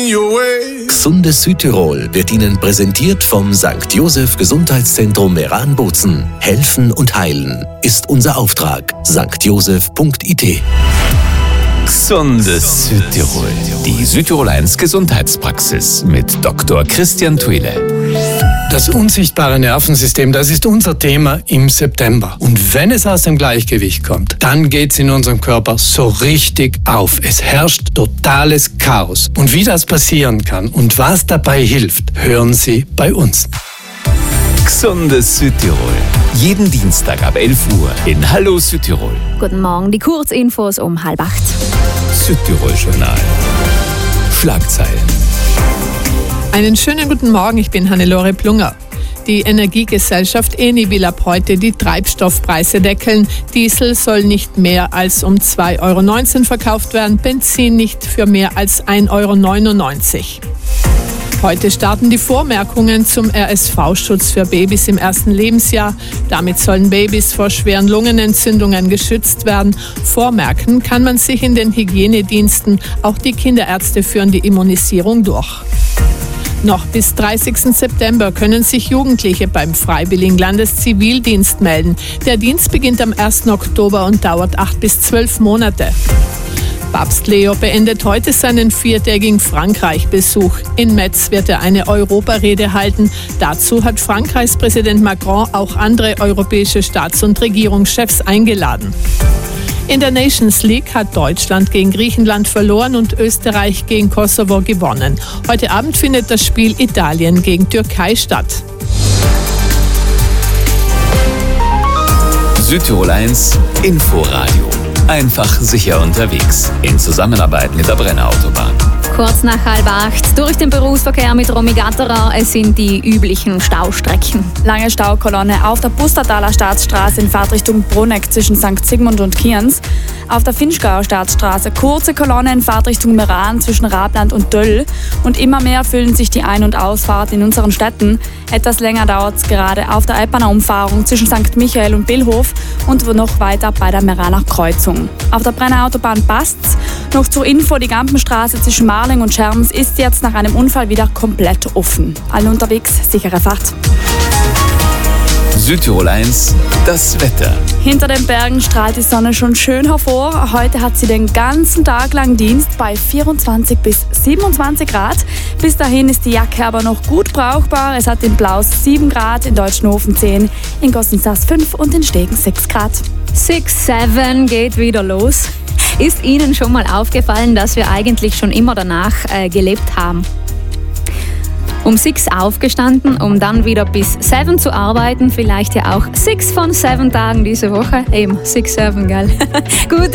me your way. Gesundes Südtirol wird Ihnen präsentiert vom St. Joseph Gesundheitszentrum Meran-Bozen. Helfen und heilen ist unser Auftrag. stjoseph.it. Gesundes Südtirol. Die Südtirol 1 Gesundheitspraxis mit Dr. Christian Thuile. Das unsichtbare Nervensystem, das ist unser Thema im September. Und wenn es aus dem Gleichgewicht kommt, dann geht es in unserem Körper so richtig auf. Es herrscht totales Chaos. Und wie das passieren kann und was dabei hilft, hören Sie bei uns. Gesundes Südtirol. Jeden Dienstag ab 11 Uhr in Hallo Südtirol. Guten Morgen, die Kurzinfos um 7:30. Südtirol-Journal. Schlagzeilen. Einen schönen guten Morgen, ich bin Hannelore Plunger. Die Energiegesellschaft Eni will ab heute die Treibstoffpreise deckeln. Diesel soll nicht mehr als um 2,19 € verkauft werden, Benzin nicht für mehr als 1,99 €. Heute starten die Vormerkungen zum RSV-Schutz für Babys im ersten Lebensjahr. Damit sollen Babys vor schweren Lungenentzündungen geschützt werden. Vormerken kann man sich in den Hygienediensten. Auch die Kinderärzte führen die Immunisierung durch. Noch bis 30. September können sich Jugendliche beim Freiwilligen Landeszivildienst melden. Der Dienst beginnt am 1. Oktober und dauert 8 bis 12 Monate. Papst Leo beendet heute seinen 4-tägigen Frankreich-Besuch. In Metz wird er eine Europarede halten. Dazu hat Frankreichs Präsident Macron auch andere europäische Staats- und Regierungschefs eingeladen. In der Nations League hat Deutschland gegen Griechenland verloren und Österreich gegen Kosovo gewonnen. Heute Abend findet das Spiel Italien gegen Türkei statt. Südtirol 1 Inforadio. Einfach sicher unterwegs. In Zusammenarbeit mit der Brenner Autobahn. Kurz nach 7:30 durch den Berufsverkehr mit Romy Gatterer. Es sind die üblichen Staustrecken. Lange Staukolonne auf der Pustertaler Staatsstraße in Fahrtrichtung Bruneck zwischen St. Sigmund und Kienz. Auf der Finchgauer Staatsstraße kurze Kolonne in Fahrtrichtung Meran zwischen Rabland und Döll. Und immer mehr füllen sich die Ein- und Ausfahrten in unseren Städten. Etwas länger dauert es gerade auf der Alpener Umfahrung zwischen St. Michael und Billhof und noch weiter bei der Meraner Kreuzung. Auf der Brenner Autobahn passt's. Noch zur Info, die Gampenstraße zwischen Marling und Scherms ist jetzt nach einem Unfall wieder komplett offen. Alle unterwegs, sichere Fahrt. Südtirol 1, das Wetter. Hinter den Bergen strahlt die Sonne schon schön hervor. Heute hat sie den ganzen Tag lang Dienst bei 24 bis 27 Grad. Bis dahin ist die Jacke aber noch gut brauchbar. Es hat in Blaus 7 Grad, in Deutschenhofen 10, in Gossensas 5 und in Stegen 6 Grad. 6-7 geht wieder los. Ist Ihnen schon mal aufgefallen, dass wir eigentlich schon immer danach gelebt haben? Um 6 aufgestanden, um dann wieder bis 7 zu arbeiten. Vielleicht ja auch 6 von 7 Tagen diese Woche. Eben 6-7, gell? Gute